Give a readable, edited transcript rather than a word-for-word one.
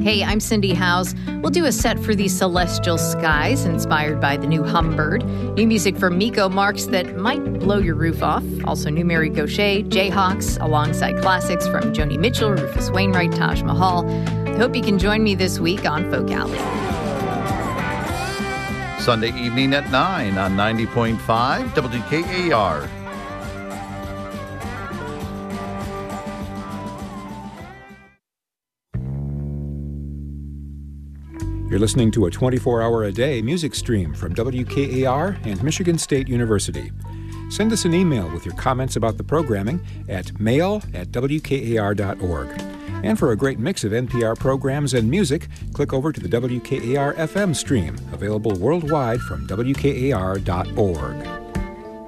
Hey, I'm Cindy Howes. We'll do a set for the celestial skies inspired by the new Humbird. New music from Miko Marks that might blow your roof off. Also new Mary Gauthier, Jayhawks, alongside classics from Joni Mitchell, Rufus Wainwright, Taj Mahal. I hope you can join me this week on Folk Alley. Sunday evening at 9 on 90.5 WKAR. You're listening to a 24-hour-a-day music stream from WKAR and Michigan State University. Send us an email with your comments about the programming at mail@wkar.org. And for a great mix of NPR programs and music, click over to the WKAR FM stream, available worldwide from WKAR.org.